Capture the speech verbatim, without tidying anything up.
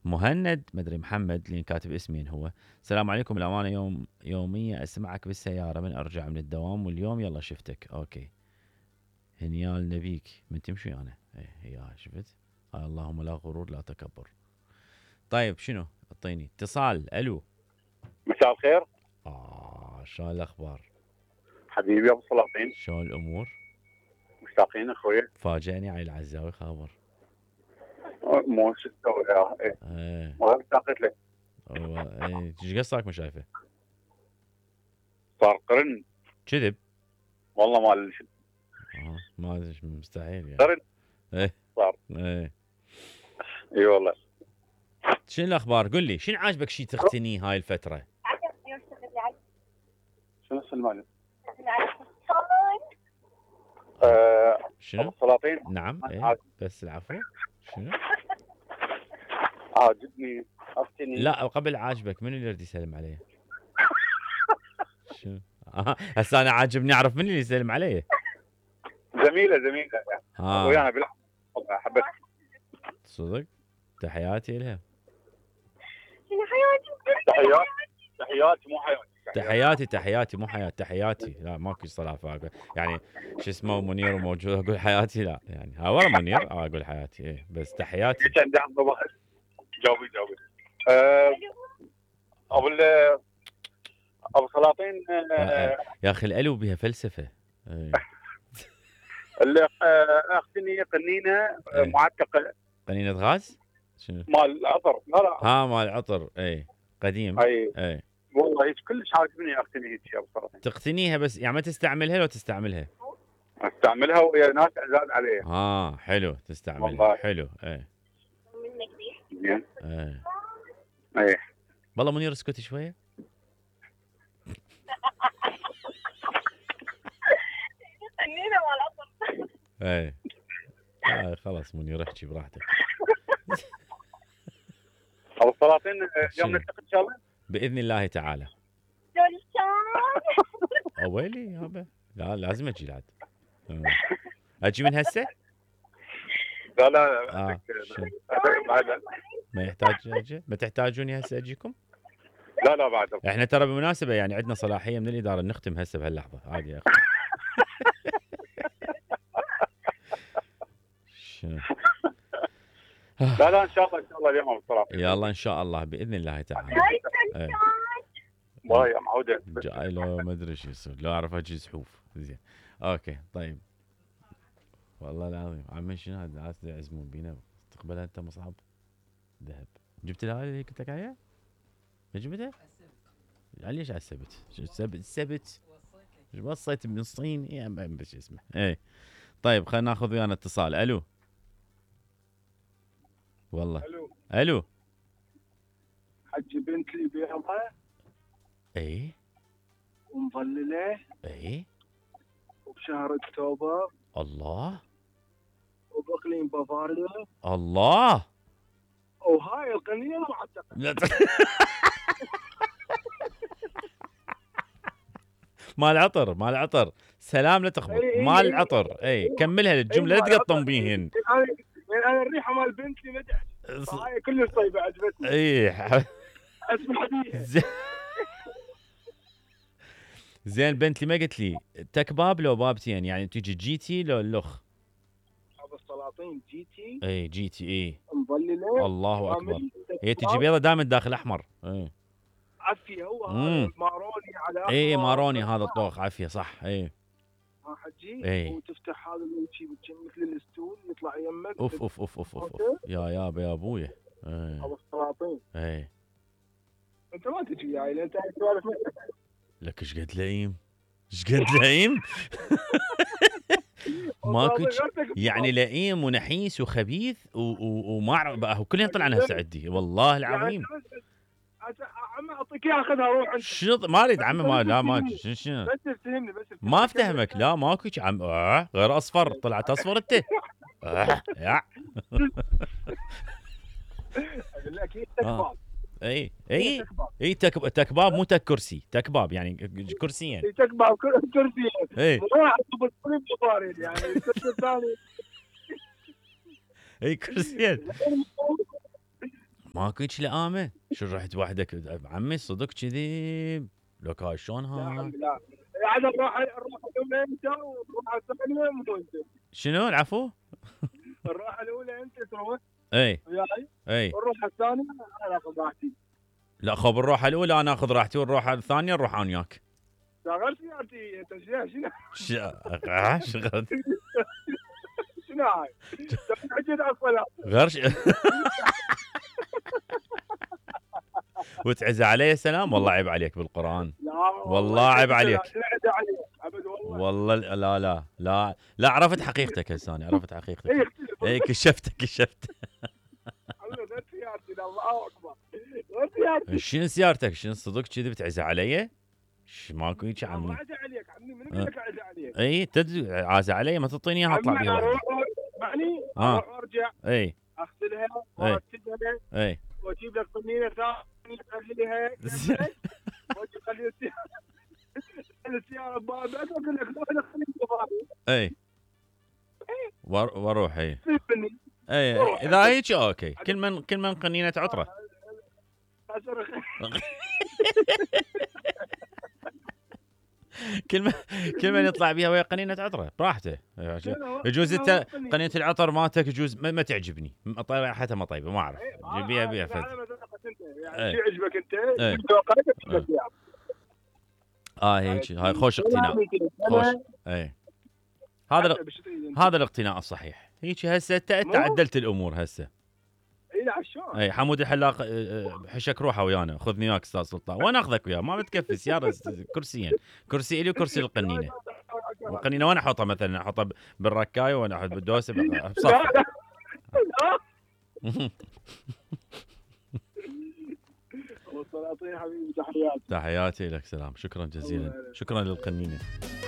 مهند مدري محمد اللي كاتب اسمين هو. السلام عليكم، الأمانة يوم يومية أسمعك بالسيارة من أرجع من الدوام، واليوم يلا شفتك. أوكي، هنيال نبيك من تمشي أنا. إيه يا شفت. آه اللهم لا غرور لا تكبر. طيب شنو اعطيني اتصال. ألو. مساء الخير. آه شلون الأخبار؟ حبيبي ابو سلاطين، شلون الأمور؟ مشتاقين اخوي. فاجأني علي العزاوي خبر. مو شو تسوي يا ايه، ايه والله اشتقت لك. أيوة، ايه ايش قصك ما شايفه؟ صار قرن. كذب. والله ما شو اه ما ادري إيش مستحيل يعني. قرن ايه صار. ايه. اي والله. شنو الاخبار؟ قل لي شنو عاجبك شي تغتنيه هاي الفتره؟ شنو سلمان؟ آه، شنو؟ ابو سلاطين. نعم ايه عاج- بس العفو. شنو؟ عاجبني اختني. لا قبل عاجبك منو اللي يريد يسلم عليه؟ شنو؟ آه، هسه انا عاجبني اعرف منو اللي يسلم عليه. زميله زميله ها ويانا بالحب. احبك. صدق. تحياتي لها. تحيات تحياتي مو حياتي. تحياتي تحياتي مو حياتي تحياتي. لا ماكو صلاة فاقول يعني شو اسمه منير موجود اقول حياتي. لا يعني ها ورا منير آه اقول حياتي ايه بس تحياتي. كان دعم ضبط. جاوبي جاوبي. آه، ابو ال- ابو سلاطين. يا, آه، يا اخي الالو بها فلسفه. ايه اللي آه، اختني قنينه آه، ايه. معتقه قنينة غاز. شنو؟ مال العطر. لا لا. ها مال عطر ايه قديم. اي ايه والله هيك كلش عاجبني اختني هيك يا ابو سلاطين. تقتنيها بس يعني ما تستعملها لو تستعملها. استعملها ويا ناس عزاز عليها. اه حلو تستعملها والله حلو ايه زين. ايه. اي والله منير اسكت شويه. قنينة مال عطر. ايه آه خلاص منير احكي براحتك. ابو سلاطين آه، شنو؟ يوم نلتقي ان شاء الله. باذن الله تعالى. جولشان. اويلي يابا لا لازم اجي لعد. آه. اجي من هسه؟ لا لا اه عندك شنو؟ عندك بعد. ما يحتاج اجي؟ ما تحتاجوني هسه اجيكم؟ لا لا بعد. احنا ترى بالمناسبه يعني عندنا صلاحيه من الاداره نختم هسه بهاللحظه عادي يا اخي. شنو؟ لا لا ان شاء الله ان شاء الله اليوم ابو سلاطين. يلا ان شاء الله باذن الله تعالى. ايه. والله يا معوده. جاي لو ما ادري شو يصير لو اعرف اجي زحوف زين. اوكي طيب. والله العظيم عمي شنو هذا الناس اللي يعزمون بينا تقبلها انت مصعب ذهب. جبت لها اللي قلت لك عليها؟ ما جبتها؟ يعني ليش على السبت؟ شو السبت؟ السبت وصيت من الصين يا ما بس اسمه. ايه طيب خلينا ناخذ ويانا اتصال. الو. والله الو الو. حجي بنت لي بيضة ايه ومظلله ايه. وبشهر اكتوبر الله وباقليم بافاريا. الله. وهاي القنينه معتقه. لا ت- مال عطر مال عطر. سلام لا تخبط. إي إي مال إي. عطر اي كملها الجمله لا تقطم بيهن. انا انا الريحه مال بنتي ما تحكي. فهاي كلش طيبه عجبتني. اي ح- اسمح بيها. زين. زين بنت لي ما قلت لي تكباب لو بابتين يعني تيجي جيتي لو اللخ؟ ابو السلاطين جيتي اي جيتي اي. مظلله الله اكبر. كامل. هي تجي بيضه دائما داخل احمر. اي عافيه هو مم. هذا ماروني على اي أحمر. ماروني هذا الطوخ عافيه صح. اي ها حجي. إي. وتفتح هذا اللي شي مثل الستول يطلع يمك. اوف اوف اوف اوف اوف, أوف. يا يابا يا ابويا. اي ابو السلاطين اي. انت ما تجي وياي انت سوالف نفسك. لك ايش قد لئيم ايش قد لئيم. ماكو ش- يعني لئيم ونحيس وخبيث و- و- وما اعرف بقى هو كلنا طلعنا هسه عندي والله العظيم. عم اعطيك اياها خذها روح انت. شنو ما اريد عمي ما لا ما شنو شنو بس تفهمني بس تفهمني. ما افتهمك لا ماكو شي عم آه غير اصفر طلعت اصفر انت. آه يا اقول لك هي تكباب. اي اي اي تك تكباب مو تك كرسي تكباب يعني كرسيين. هي تكباب كرسي. اي مو واحد بالطريق بطاري يعني الكرسي الثاني. اي كرسيين. ماكو هيك لئامه. شو رحت وحدك عمي صدق كذي؟ لو كان شلون لا ها؟ عمي لا يعني الراحه الراحه الاولى انت والراحه الثانيه مو انت. شنو العفو؟ الراحه الاولى انت تروح اي وياي اي والروحه الثانيه انا اخذ راحتي. لا خب الروحه الاولى انا اخذ راحتي والروحه الثانيه نروح انا وياك. شغل سيارتي انت شنو شنو ش- شغلت شنو هاي؟ حجيت على الصلاه. غير ش- وتعز علي سلام والله عيب عليك بالقران. لا والله عيب عليك. لا عيب عليك ابد والله. والله لا لا لا لا عرفت حقيقتك هسه انا عرفت اي حقيقتك. اختلف اي كشفت كشفت. والله غير سيارتي لا الله اكبر غير سيارتي. شنو سيارتك؟ شنو صدق كذي بتعز علي؟ ش ماكو هيك ما عمي. عزا عليك عمي من قال لك عزا عليك؟ اي تدري عازة علي ما تعطيني اياها اطلع عمي بيها اروح وحدي. اسمعني آه. اروح وارجع اي اغسلها وارتبها اي واجيب لك طنينه ثانيه اخليها واجي اخلي السياره اخلي السياره ببابك واقول لك روح دخلني ببابي. اي ور- واروح اي سيبني اي اذا هيك اوكي. كل من كل من قنينه عطره. اصرخ كل من كل من يطلع بيها ويا قنينه عطره براحته. يجوز انت قنينه العطر مالتك يجوز ما, ما تعجبني ريحتها ما طيبه ما اعرف. جيبيها بيها فد. يعني شو يعجبك انت؟ إيه. ذوقك بس يعني. اه هيك هاي خوش اقتناء خوش. اي هذا ال- هذا الاقتناء الصحيح. هيك هسه انت أنت عدلت الامور هسه. اي لا شلون؟ اي حمود الحلاق آه، آه، حشك روحه ويانا خذني وياك استاذ سلطان وانا اخذك وياه ما بتكفي سياره س- كرسيين. كرسي الي وكرسي القنينه. القنينه وين احطها مثلا؟ احطها بالركايه وانا احط بالدوسه بصف. لا لا والسلاطين حبيبي تحياتي. تحياتي لك سلام. شكرا جزيلا. شكرا للقنينه.